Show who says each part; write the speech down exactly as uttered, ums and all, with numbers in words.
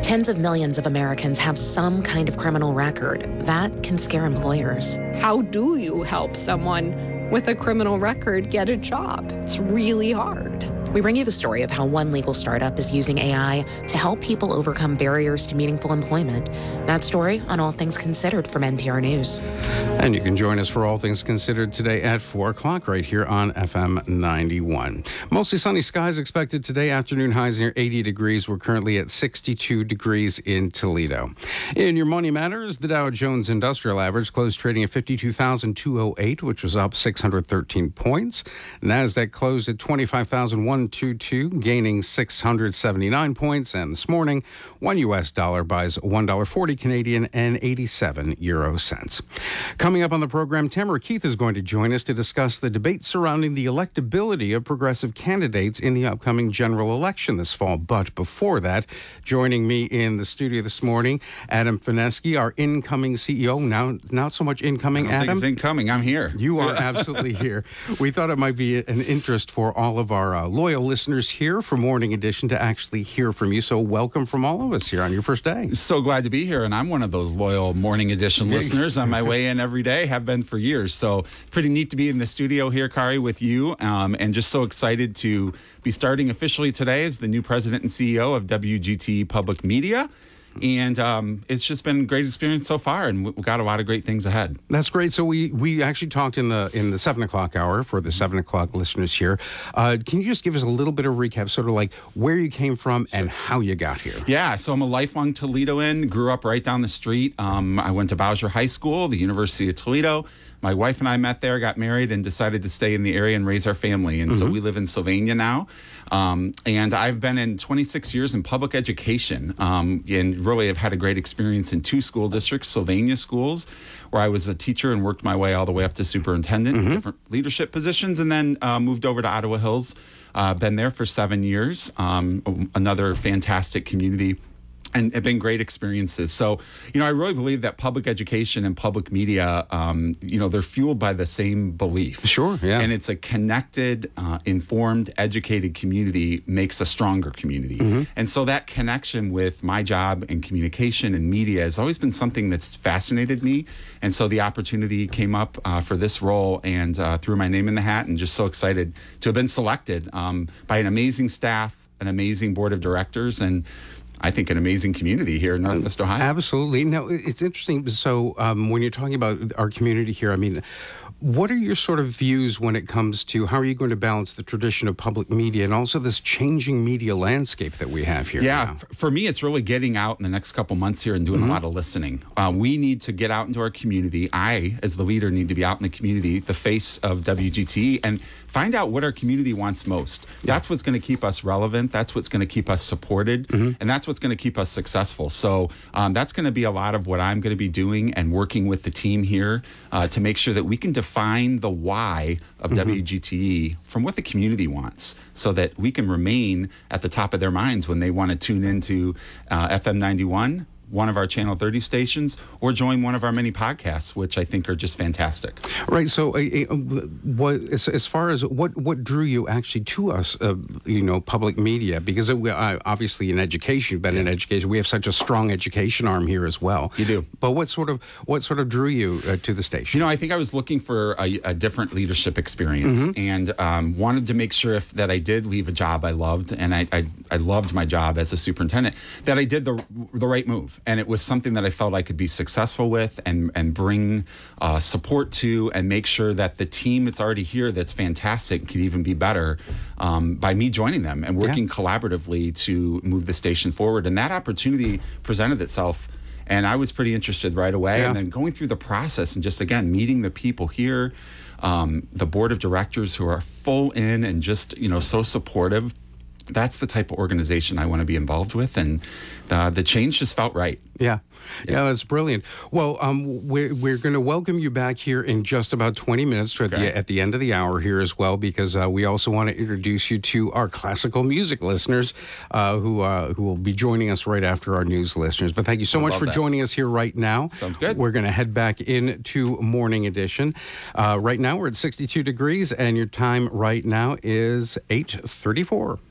Speaker 1: Tens of millions of Americans have some kind of criminal record. That can scare employers.
Speaker 2: How do you help someone with a criminal record get a job? It's really hard.
Speaker 1: We bring you the story of how one legal startup is using A I to help people overcome barriers to meaningful employment. That story on All Things Considered from N P R News.
Speaker 3: And you can join us for All Things Considered today at four o'clock right here on F M ninety-one. Mostly sunny skies expected today. Afternoon highs near eighty degrees. We're currently at sixty-two degrees in Toledo. In your money matters, the Dow Jones Industrial Average closed trading at fifty-two thousand two hundred eight, which was up six hundred thirteen points. NASDAQ closed at twenty-five thousand one hundred twenty-two, gaining six hundred seventy-nine points. And this morning, one U S dollar buys one dollar forty Canadian and eighty-seven euro cents. Coming up on the program, Tamara Keith is going to join us to discuss the debate surrounding the electability of progressive candidates in the upcoming general election this fall. But before that, joining me in the studio this morning, Adam Fineski, our incoming C E O. Now, not so much incoming,
Speaker 4: I don't
Speaker 3: Adam.
Speaker 4: think it's incoming. I'm here.
Speaker 3: You are absolutely here. We thought it might be an interest for all of our uh, loyal listeners here for Morning Edition to actually hear from you. So welcome from all of us here on your first day.
Speaker 4: So glad to be here, and I'm one of those loyal Morning Edition listeners on my way in every day, have been for years. So pretty neat to be in the studio here, Kari, with you, um, and just so excited to be starting officially today as the new president and C E O of W G T Public Media. And um, it's just been a great experience so far, and we've got a lot of great things ahead.
Speaker 3: That's great. So we we actually talked in the in the seven o'clock hour for the seven o'clock listeners here. Uh, can you just give us a little bit of recap, sort of like where you came from sure. and how you got here?
Speaker 4: Yeah, so I'm a lifelong Toledoan. Grew up right down the street. Um, I went to Bowser High School, the University of Toledo. My wife and I met there, got married, and decided to stay in the area and raise our family. And mm-hmm. so we live in Sylvania now. Um, and I've been in twenty-six years in public education, um, and really have had a great experience in two school districts, Sylvania schools, where I was a teacher and worked my way all the way up to superintendent, mm-hmm. different leadership positions, and then uh, moved over to Ottawa Hills. Uh, been there for seven years, um, another fantastic community. And have been great experiences. So, you know, I really believe that public education and public media, um, you know, they're fueled by the same belief.
Speaker 3: Sure, yeah.
Speaker 4: And it's a connected, uh, informed, educated community makes a stronger community. Mm-hmm. And so that connection with my job and communication and media has always been something that's fascinated me. And so the opportunity came up uh, for this role, and uh, threw my name in the hat, and just so excited to have been selected um, by an amazing staff, an amazing board of directors, and I think an amazing community here in Northwest Ohio.
Speaker 3: Absolutely. No, it's interesting. So um, when you're talking about our community here, I mean, what are your sort of views when it comes to how are you going to balance the tradition of public media and also this changing media landscape that we have here?
Speaker 4: Yeah, f- for me, it's really getting out in the next couple months here and doing mm-hmm. a lot of listening. Uh, we need to get out into our community. I, as the leader, need to be out in the community, the face of W G T, and find out what our community wants most. Yeah. That's what's going to keep us relevant. That's what's going to keep us supported. Mm-hmm. And that's what's going to keep us successful. So um, that's going to be a lot of what I'm going to be doing and working with the team here uh, to make sure that we can define the why of mm-hmm. W G T E from what the community wants, so that we can remain at the top of their minds when they want to tune into uh, F M ninety-one, one of our Channel thirty stations, or join one of our many podcasts, which I think are just fantastic.
Speaker 3: Right. So, uh, uh, what as, as far as what what drew you actually to us, uh, you know, public media? Because it, uh, obviously in education, you've been yeah. in education. We have such a strong education arm here as well.
Speaker 4: You do.
Speaker 3: But what sort of what sort of drew you uh, to the station?
Speaker 4: You know, I think I was looking for a, a different leadership experience, mm-hmm. and um, wanted to make sure if that I did leave a job I loved, and I, I I loved my job as a superintendent, that I did the the right move. And it was something that I felt I could be successful with, and, and bring uh, support to, and make sure that the team that's already here that's fantastic could even be better um, by me joining them and working yeah. collaboratively to move the station forward. And that opportunity presented itself, and I was pretty interested right away. Yeah. And then going through the process and just, again, meeting the people here, um, the board of directors who are full in and just, you know, so supportive. That's the type of organization I want to be involved with, and uh, the change just felt right.
Speaker 3: Yeah. Yeah, that's brilliant. Well, um, we're, we're going to welcome you back here in just about twenty minutes at, okay. the, at the end of the hour here as well, because uh, we also want to introduce you to our classical music listeners uh, who uh, who will be joining us right after our news listeners. But thank you so I much for that. joining us here right now.
Speaker 4: Sounds good.
Speaker 3: We're going to head back into Morning Edition. Uh, right now, we're at sixty-two degrees, and your time right now is eight thirty-four.